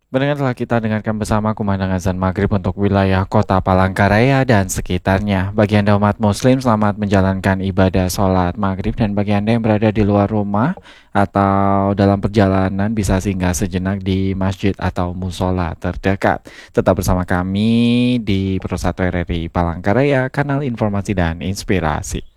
Mendengar telah kita dengarkan bersama kumandang azan maghrib untuk wilayah kota Palangkaraya dan sekitarnya. Bagi Anda umat muslim, selamat menjalankan ibadah sholat maghrib. Dan bagi Anda yang berada di luar rumah atau dalam perjalanan, bisa singgah sejenak di masjid atau musola terdekat. Tetap bersama kami di Persatu RRI Palangkaraya, kanal informasi dan inspirasi.